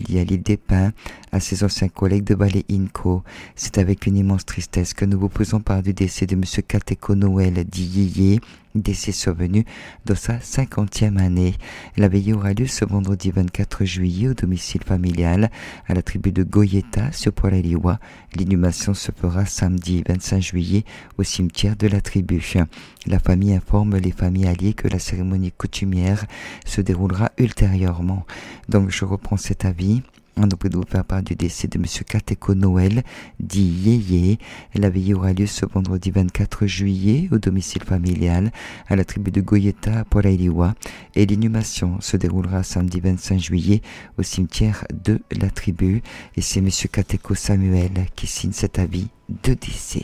à l'île des Pins, à ses anciens collègues de Ballet Inco. C'est avec une immense tristesse que nous vous faisons part du décès de M. Kateko Noël dit Yéyé, décès survenu dans sa 50e année. La veillée aura lieu ce vendredi 24 juillet au domicile familial à la tribu de Goyeta sur Poilaliwa. L'inhumation se fera samedi 25 juillet au cimetière de la tribu. La famille informe les familles alliées que la cérémonie coutumière se déroulera ultérieurement. Donc je reprends cet avis. On prie de vous faire part du décès de M. Kateko Noël, dit Yéyé. La veillée aura lieu ce vendredi 24 juillet au domicile familial à la tribu de Goyeta à Poilaliwa et l'inhumation se déroulera samedi 25 juillet au cimetière de la tribu. Et c'est M. Kateko Samuel qui signe cet avis de décès.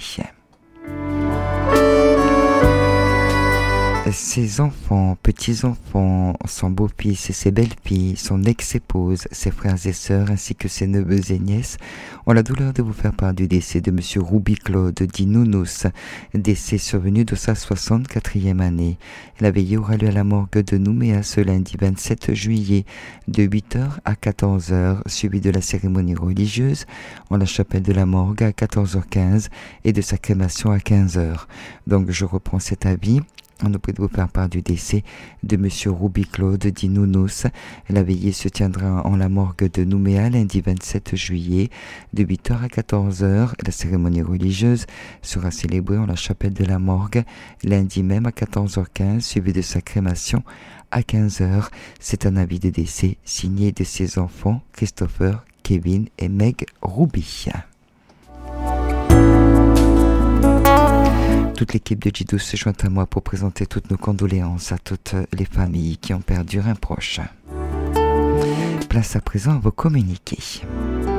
Ses enfants, petits-enfants, son beau-fils et ses belles-filles, son ex-épouse, ses frères et sœurs ainsi que ses neveux et nièces ont la douleur de vous faire part du décès de M. Ruby Claude dit Nounous, décès survenu de sa 64e année. La veillée aura lieu à la morgue de Nouméa ce lundi 27 juillet de 8h à 14h, suivi de la cérémonie religieuse en la chapelle de la morgue à 14h15 et de sa crémation à 15h. Donc je reprends cet avis. On nous prie de vous faire part du décès de M. Ruby Claude dit Nounous. La veillée se tiendra en la morgue de Nouméa lundi 27 juillet de 8h à 14h. La cérémonie religieuse sera célébrée en la chapelle de la morgue lundi même à 14h15, suivi de sa crémation à 15h. C'est un avis de décès signé de ses enfants Christopher, Kevin et Meg Ruby. Toute l'équipe de J12 se joint à moi pour présenter toutes nos condoléances à toutes les familles qui ont perdu un proche. Place à présent à vos communiqués.